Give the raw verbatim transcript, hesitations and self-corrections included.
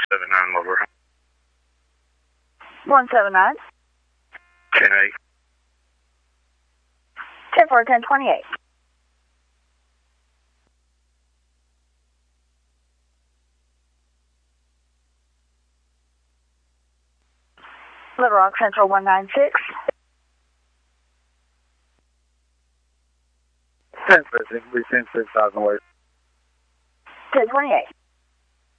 seven nine over. one seven nine. ten eight. ten four, ten twenty-eight. Little Rock Central one nine six. ten fifty. We ten six thousand weight. ten twenty-eight.